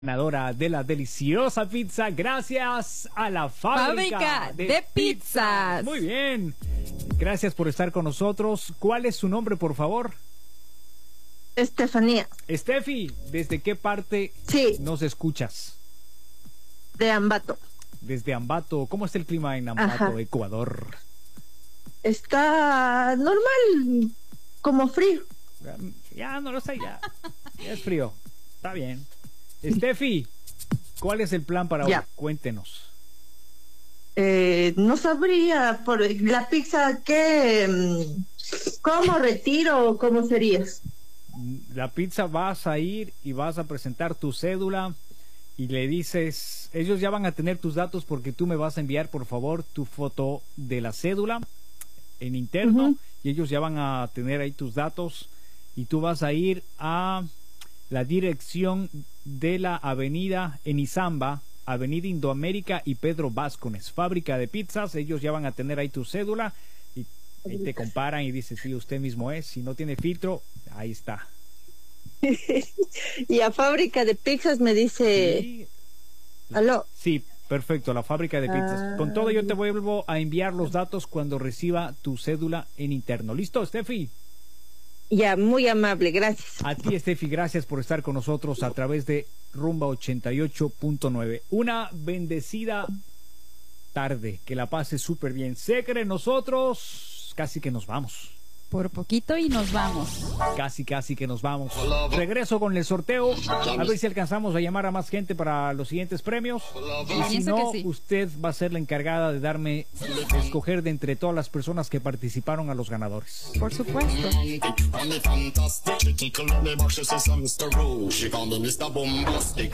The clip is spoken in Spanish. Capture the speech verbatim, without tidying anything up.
Ganadora de la deliciosa pizza gracias a la fábrica, fábrica de, de pizzas. pizzas. Muy bien. Gracias por estar con nosotros. ¿Cuál es su nombre, por favor? Estefanía. Estefi, ¿desde qué parte Sí. nos escuchas? De Ambato. Desde Ambato. ¿Cómo está el clima en Ambato, Ajá. Ecuador? Está normal, como frío. Ya no lo sé, ya. Ya es frío. Está bien. Estefi, ¿cuál es el plan para Ya. hoy? Cuéntenos. Eh, no sabría por la pizza qué, mm, cómo retiro o cómo serías. La pizza, vas a ir y vas a presentar tu cédula y le dices, ellos ya van a tener tus datos porque tú me vas a enviar por favor tu foto de la cédula en interno. Uh-huh. Y ellos ya van a tener ahí tus datos y tú vas a ir a la dirección de la avenida en Izamba, Avenida Indoamérica y Pedro Vázquez, fábrica de pizzas. Ellos ya van a tener ahí tu cédula y, y te comparan y dices, sí, usted mismo es. Si no tiene filtro, ahí está. Y a fábrica de pizzas me dice, sí. ¿aló? Sí, perfecto, la fábrica de pizzas. Ah, Con todo yo te vuelvo a enviar los datos cuando reciba tu cédula en interno. ¿Listo, Estefi? Ya, muy amable, gracias. A ti, Estefi, gracias por estar con nosotros a través de Rumba ochenta y ocho punto nueve. Una bendecida tarde, que la pase súper bien. Sé que nosotros casi que nos vamos. Por poquito y nos vamos. Casi, casi que nos vamos. Regreso con el sorteo. A ver si alcanzamos a llamar a más gente para los siguientes premios. Y si no, sí. Usted va a ser la encargada de darme, de escoger de entre todas las personas que participaron a los ganadores. Por supuesto.